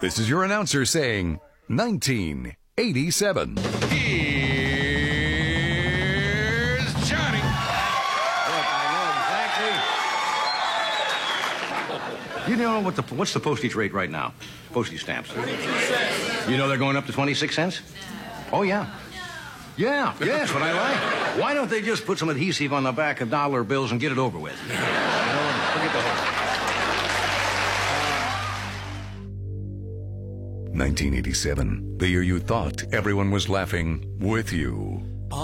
This is your announcer saying 1987. Here's Johnny. Look, I know exactly. You know what's the postage rate right now? Postage stamps. 22 cents. You know they're going up to 26 cents? Oh, yeah. Yeah, yes, what I like. Why don't they just put some adhesive on the back of dollar bills and get it over with? You know, forget the whole... 1987, the year you thought everyone was laughing with you.